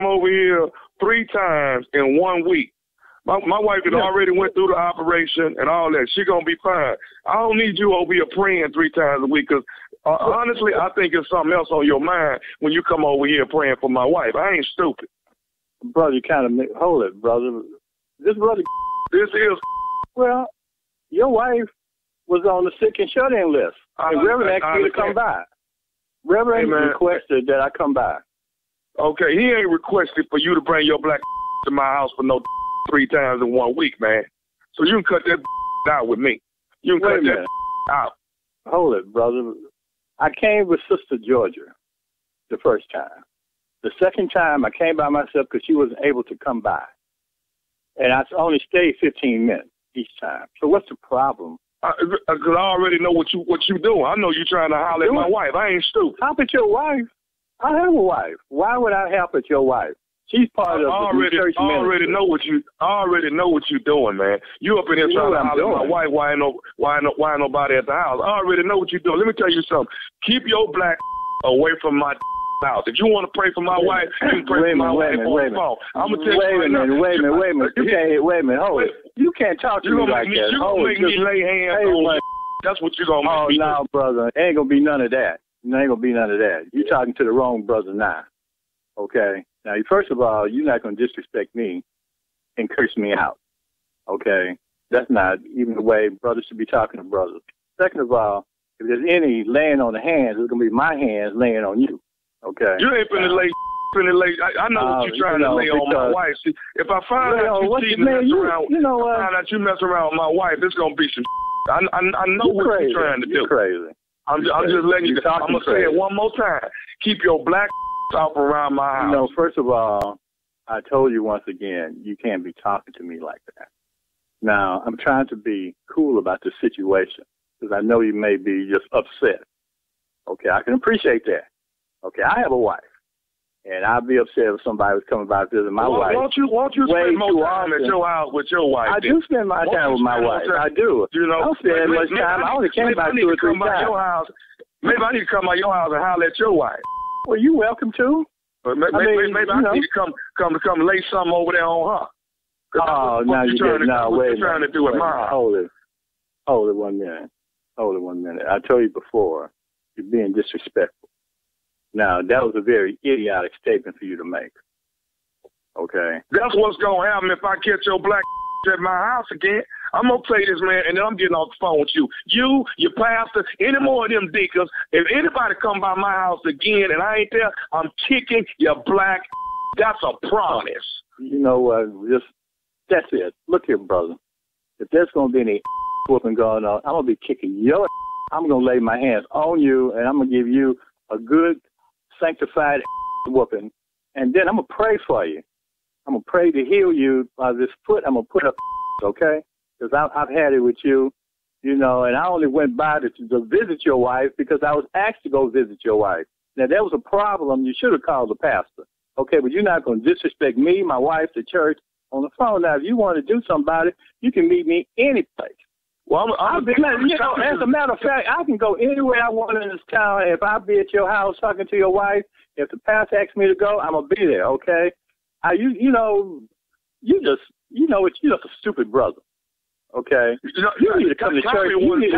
over here 3 times in 1 week. My wife had already went through the operation and all that. She gonna be fine. I don't need you over here praying 3 times a week because honestly, I think it's something else on your mind when you come over here praying for my wife. I ain't stupid. Brother, you kind of hold it, brother. This is. Well, your wife was on the sick and shut-in list. And Reverend asked me to come by. Reverend requested that I come by. Okay, he ain't requested for you to bring your black to my house for no 3 times in 1 week, man. So you can cut that out with me. You can cut that out. Hold it, brother. I came with Sister Georgia the first time. The second time, I came by myself because she wasn't able to come by. And I only stayed 15 minutes each time. So what's the problem? Because I already know what you doing. I know you trying to holler at my wife. I ain't stupid. Help at your wife? I have a wife. Why would I help at your wife? She's part of the church ministry. I already know what you're doing, man. You up in here trying to holler at my wife. Why ain't nobody at the house? I already know what you're doing. Let me tell you something. Keep your black away from my house. If you want to pray for my wife, you can pray for my wife on the phone. I'm gonna tell you right now. Wait a minute. Wait a minute. Hold it. You can't talk to me like that. You're gonna make me lay hands on you. That's what you're gonna make me do. Oh, no, brother. Ain't gonna be none of that. Ain't gonna be none of that. You're talking to the wrong brother now. Okay? Now, first of all, you're not going to disrespect me and curse me out. Okay? That's not even the way brothers should be talking to brothers. Second of all, if there's any laying on the hands, it's going to be my hands laying on you. Okay? You ain't finna lay. I know what you're trying to lay on my wife. See, if I find out you cheating around, find out you mess around with my wife, it's going to be some I know what you're trying to do. You're crazy. I'm just letting you. I'm going to say it one more time. Keep your black off around my house. No, first of all, I told you once again, you can't be talking to me like that. Now, I'm trying to be cool about the situation because I know you may be just upset. Okay, I can appreciate that. Okay, I have a wife, and I'd be upset if somebody was coming by visiting my wife. Won't you spend more time at your house with your wife? I do spend my time with my wife. I do. You know, I don't spend much time. I only came by 2 or 3 times. Maybe I need to come by your house and holler at your wife. Well, you welcome to. But maybe I need to come lay something over there on her. Oh, now you're trying to do with mine. Hold it 1 minute. Hold it 1 minute. I told you before, you're being disrespectful. Now, that was a very idiotic statement for you to make. Okay? That's what's going to happen if I catch your black at my house again. I'm going to play this, man, and then I'm getting off the phone with you. You, your pastor, any more of them deacons, if anybody come by my house again and I ain't there, I'm kicking your black. That's a promise. You know what? That's it. Look here, brother. If there's going to be any whooping going on, I'm going to be kicking your. I'm going to lay my hands on you, and I'm going to give you a good, sanctified whooping, and then I'm going to pray for you. I'm going to pray to heal you by this foot. I'm going to put up, okay? Because I've had it with you, you know, and I only went by to visit your wife because I was asked to go visit your wife. Now, there was a problem. You should have called the pastor. Okay, but you're not going to disrespect me, my wife, the church on the phone. Now, if you want to do something about it, you can meet me any place. Well, as a matter of fact, I can go anywhere I want in this town. If I be at your house talking to your wife, if the pastor asks me to go, I'm going to be there, okay? You're just a stupid brother. Okay, you need to come to church. You need to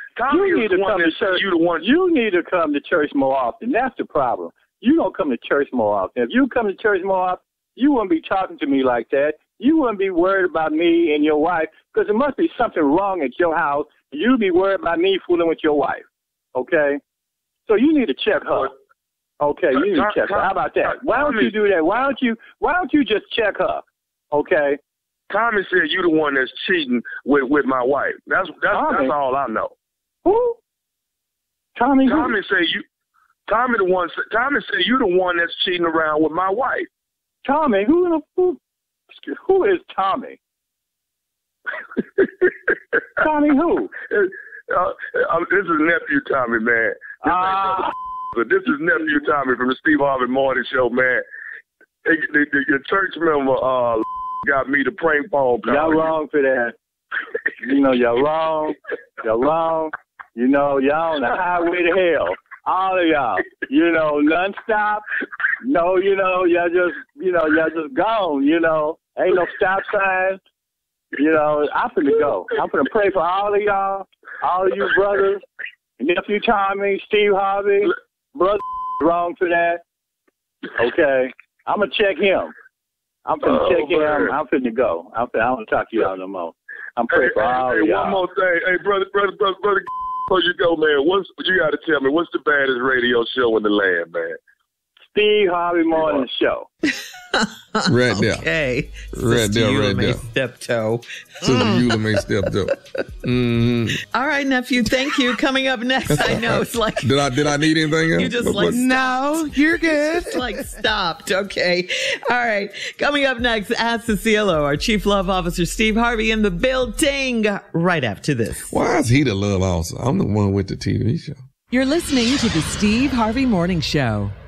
come to church more often. That's the problem. You don't come to church more often. If you come to church more often, you wouldn't be talking to me like that. You wouldn't be worried about me and your wife because there must be something wrong at your house. You'd be worried about me fooling with your wife. Okay, so you need to check her. Okay, you need to check her. How about that? Why don't you do that? Why don't you just check her? Okay. Tommy said you the one that's cheating with my wife. That's all I know. Who? Tommy said you the one that's cheating around with my wife. Tommy, who is Tommy? Tommy who? This is nephew Tommy, man. But this is nephew Tommy from the Steve Harvey Morning Show, man. Your church member got me to prank phone call. Y'all wrong for that. You know, y'all wrong. Y'all wrong. You know, y'all on the highway to hell. All of y'all. You know, nonstop. No, y'all just gone, Ain't no stop signs. I'm finna go. I'm finna pray for all of y'all, all of you brothers, nephew Tommy, Steve Harvey, brother wrong for that. Okay. I'm gonna check him. I'm finna check him. I'm finna go. I don't want to talk to y'all no more. I'm praying for all of y'all. One more thing. Hey, brother, before you go, man, you got to tell me, what's the baddest radio show in the land, man? Steve Harvey Morning Show. Right there. Okay. Right there. Step-toe. Sister Eula may step-toe. Mm-hmm. All right, nephew. Thank you. Coming up next, I know it's like. Did I need anything else? You just like. No, you're good. Just like stopped. Okay. All right. Coming up next, Ask the CLO, our Chief Love Officer Steve Harvey in the building. Right after this. Why is he the love officer? I'm the one with the TV show. You're listening to the Steve Harvey Morning Show.